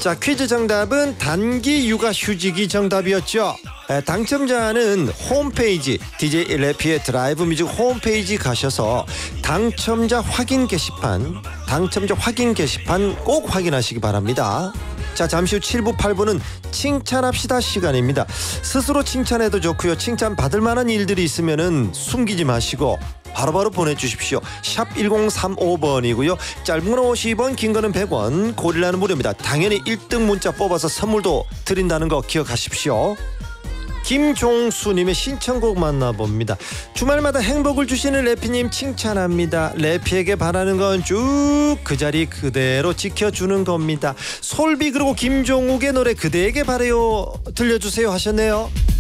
자, 퀴즈 정답은 단기 육아 휴직이 정답이었죠. 당첨자는 홈페이지 DJ 래피의 드라이브 뮤직 홈페이지 가셔서 당첨자 확인 게시판 꼭 확인하시기 바랍니다. 자, 잠시 후 7부 8부는 칭찬합시다 시간입니다. 스스로 칭찬해도 좋고요. 칭찬 받을 만한 일들이 있으면은 숨기지 마시고 바로바로 보내주십시오. 샵 1035번이고요. 짧은 건 50원, 긴 거는 100원, 고릴라는 무료입니다. 당연히 1등 문자 뽑아서 선물도 드린다는 거 기억하십시오. 김종수님의 신청곡 만나봅니다. 주말마다 행복을 주시는 래피님 칭찬합니다. 래피에게 바라는 건 쭉 그 자리 그대로 지켜주는 겁니다. 솔비 그리고 김종욱의 노래 그대에게 바래요 들려주세요 하셨네요.